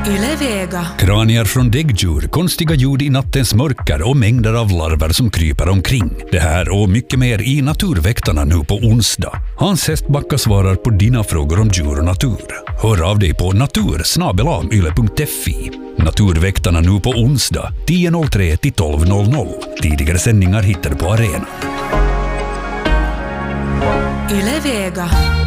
Yle Vega. Kranier från däggdjur, konstiga ljud i nattens mörker och mängder av larver som kryper omkring. Det här och mycket mer i Naturväktarna nu på onsdag. Hans Hästbacka svarar på dina frågor om djur och natur. Hör av dig på natur@yle.fi. Naturväktarna nu på onsdag 10.03 till 12.00. Tidigare sändningar hittar du på arenan. Yle Vega.